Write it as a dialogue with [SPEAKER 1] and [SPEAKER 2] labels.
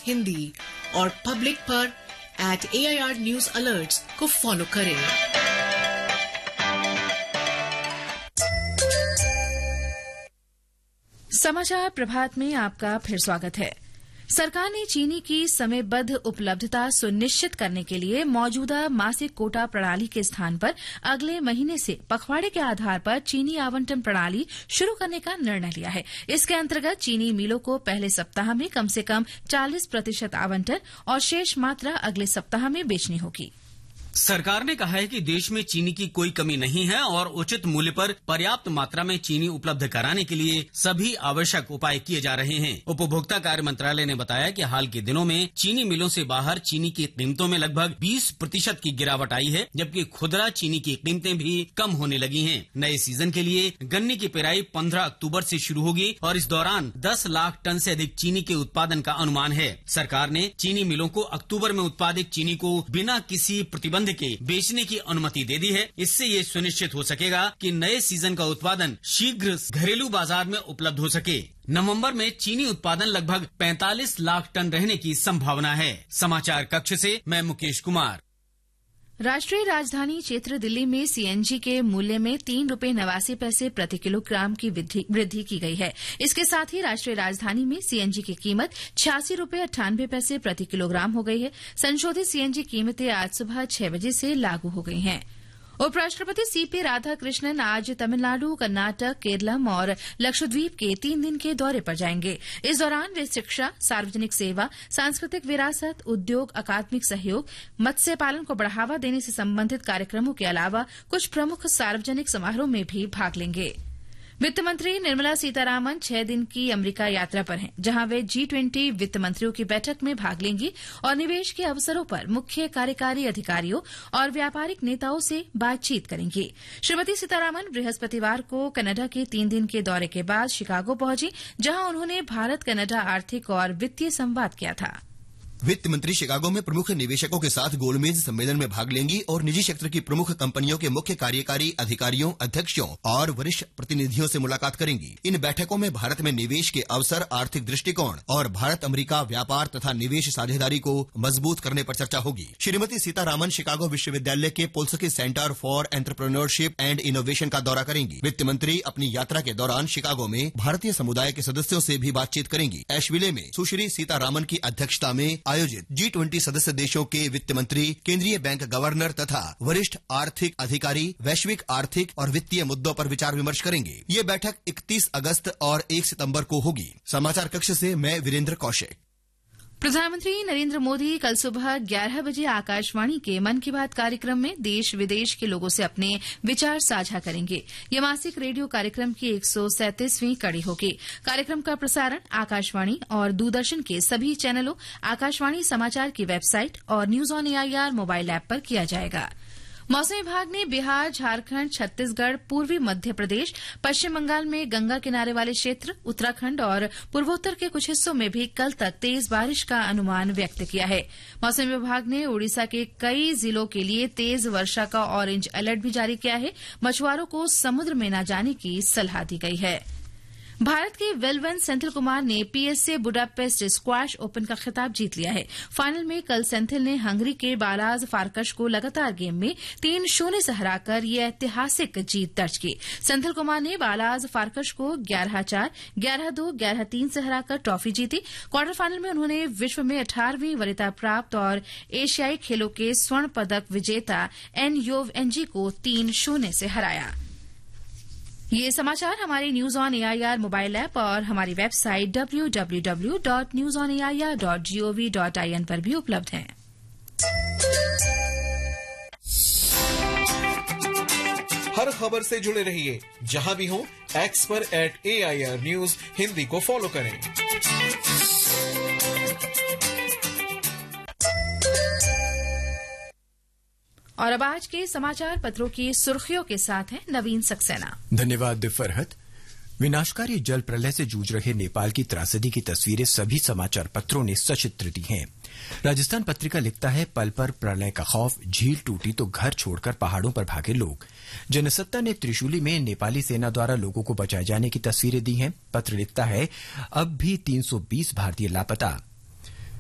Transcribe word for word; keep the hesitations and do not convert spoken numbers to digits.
[SPEAKER 1] हिंदी और पब्लिक पर eight A I R news alerts को फॉलो करें।
[SPEAKER 2] समाचार प्रभात में आपका फिर स्वागत है। सरकार ने चीनी की समयबद्ध उपलब्धता सुनिश्चित करने के लिए मौजूदा मासिक कोटा प्रणाली के स्थान पर अगले महीने से पखवाड़े के आधार पर चीनी आवंटन प्रणाली शुरू करने का निर्णय लिया है। इसके अंतर्गत चीनी मिलों को पहले सप्ताह में कम से कम चालीस प्रतिशत आवंटन और शेष मात्रा अगले सप्ताह में बेचनी होगी।
[SPEAKER 3] सरकार ने कहा है कि देश में चीनी की कोई कमी नहीं है और उचित मूल्य पर पर्याप्त मात्रा में चीनी उपलब्ध कराने के लिए सभी आवश्यक उपाय किए जा रहे हैं। उपभोक्ता कार्य मंत्रालय ने बताया कि हाल के दिनों में चीनी मिलों से बाहर चीनी की कीमतों में लगभग बीस प्रतिशत की गिरावट आई है, जबकि खुदरा चीनी की कीमतें भी कम होने लगी हैं। नए सीजन के लिए गन्ने की पेराई पंद्रह अक्टूबर से शुरू होगी और इस दौरान दस लाख टन से अधिक चीनी के उत्पादन का अनुमान है। सरकार ने चीनी मिलों को अक्टूबर में उत्पादित चीनी को बिना किसी प्रतिबंध के बेचने की अनुमति दे दी है। इससे ये सुनिश्चित हो सकेगा कि नए सीजन का उत्पादन शीघ्र घरेलू बाजार में उपलब्ध हो सके। नवंबर में चीनी उत्पादन लगभग पैंतालीस लाख टन रहने की संभावना है। समाचार कक्ष से मैं मुकेश कुमार।
[SPEAKER 2] राष्ट्रीय राजधानी क्षेत्र दिल्ली में सीएनजी के मूल्य में तीन रूपये नवासी पैसे प्रति किलोग्राम की वृद्धि की गई है। इसके साथ ही राष्ट्रीय राजधानी में सीएनजी की कीमत छियासी रूपये अट्ठानवे पैसे प्रति किलोग्राम हो गई है। संशोधित सीएनजी कीमतें आज सुबह छह बजे से लागू हो गई हैं। उपराष्ट्रपति सीपी राधाकृष्णन आज तमिलनाडु, कर्नाटक, केरलम और लक्षद्वीप के तीन दिन के दौरे पर जाएंगे। इस दौरान वे शिक्षा, सार्वजनिक सेवा, सांस्कृतिक विरासत, उद्योग, अकादमिक सहयोग, मत्स्य पालन को बढ़ावा देने से संबंधित कार्यक्रमों के अलावा कुछ प्रमुख सार्वजनिक समारोह में भी भाग लेंगे। वित्त मंत्री निर्मला सीतारामन छह दिन की अमेरिका यात्रा पर हैं, जहां वे जी ट्वेंटी वित्त मंत्रियों की बैठक में भाग लेंगी और निवेश के अवसरों पर मुख्य कार्यकारी अधिकारियों और व्यापारिक नेताओं से बातचीत करेंगी। श्रीमती सीतारामन बृहस्पतिवार को कनाडा के तीन दिन के दौरे के बाद शिकागो पहुंची, जहां उन्होंने भारत कनाडा आर्थिक और वित्तीय संवाद किया था।
[SPEAKER 4] वित्त मंत्री शिकागो में प्रमुख निवेशकों के साथ गोलमेज सम्मेलन में भाग लेंगी और निजी क्षेत्र की प्रमुख कंपनियों के मुख्य कार्यकारी अधिकारियों, अध्यक्षों और वरिष्ठ प्रतिनिधियों से मुलाकात करेंगी। इन बैठकों में भारत में निवेश के अवसर, आर्थिक दृष्टिकोण और भारत अमेरिका व्यापार तथा निवेश साझेदारी को मजबूत करने पर चर्चा होगी। श्रीमती सीतारामन शिकागो विश्वविद्यालय के Polski centre for entrepreneurship and innovation का दौरा करेंगी। वित्त मंत्री अपनी यात्रा के दौरान शिकागो में भारतीय समुदाय के सदस्यों से भी बातचीत करेंगी। एशविले में सुश्री सीतारामन की अध्यक्षता में आयोजित जी ट्वेंटी सदस्य देशों के वित्त मंत्री, केंद्रीय बैंक गवर्नर तथा वरिष्ठ आर्थिक अधिकारी वैश्विक आर्थिक और वित्तीय मुद्दों पर विचार विमर्श करेंगे। ये बैठक इकतीस अगस्त और एक सितंबर को होगी। समाचार कक्ष से मैं वीरेंद्र कौशिक।
[SPEAKER 2] प्रधानमंत्री नरेंद्र मोदी कल सुबह ग्यारह बजे आकाशवाणी के मन की बात कार्यक्रम में देश विदेश के लोगों से अपने विचार साझा करेंगे। यह मासिक रेडियो कार्यक्रम की एक सौ सैंतीसवीं कड़ी होगी। कार्यक्रम का प्रसारण आकाशवाणी और दूरदर्शन के सभी चैनलों, आकाशवाणी समाचार की वेबसाइट और news on AIR mobile app पर किया जाएगा। मौसम विभाग ने बिहार, झारखंड, छत्तीसगढ़, पूर्वी मध्य प्रदेश, पश्चिम बंगाल में गंगा किनारे वाले क्षेत्र, उत्तराखंड और पूर्वोत्तर के कुछ हिस्सों में भी कल तक तेज बारिश का अनुमान व्यक्त किया है। मौसम विभाग ने ओडिशा के कई जिलों के लिए तेज वर्षा का ऑरेंज अलर्ट भी जारी किया है। मछुआरों को समुद्र में न जाने की सलाह दी गई है। भारत के वेलवन सेंथिल कुमार ने पीएसए बुडापेस्ट स्क्वैश ओपन का खिताब जीत लिया है। फाइनल में कल सेंथिल ने हंगरी के बालाज फारकश को लगातार गेम में तीन शून्य से हराकर ये ऐतिहासिक जीत दर्ज की। सेंथिल कुमार ने बालाज फारकश को ग्यारह चार, ग्यारह दो, ग्यारह तीन से हराकर ट्रॉफी जीती। क्वार्टर फाइनल में उन्होंने विश्व में अठारहवीं वरीयता प्राप्त और एशियाई खेलों के स्वर्ण पदक विजेता एन योव एनजी को तीन शून्य से हराया। ये समाचार हमारे news on AIR mobile app और हमारी website W W W dot news on AIR dot gov dot IN पर भी उपलब्ध हैं।
[SPEAKER 5] हर खबर से जुड़े रहिए, जहां भी हो, एक्स पर एट एआईआर न्यूज हिंदी को फॉलो करें।
[SPEAKER 2] और अब आज के समाचार पत्रों की सुर्खियों के साथ हैं नवीन सक्सेना।
[SPEAKER 6] धन्यवाद फरहत। विनाशकारी जल प्रलय से जूझ रहे नेपाल की त्रासदी की तस्वीरें सभी समाचार पत्रों ने सचित्र दी हैं। राजस्थान पत्रिका लिखता है, पल पर प्रलय का खौफ, झील टूटी तो घर छोड़कर पहाड़ों पर भागे लोग। जनसत्ता ने त्रिशूली में नेपाली सेना द्वारा लोगों को बचाए जाने की तस्वीरें दी हैं। पत्र लिखता है, अब भी तीन सौ बीस भारतीय लापता।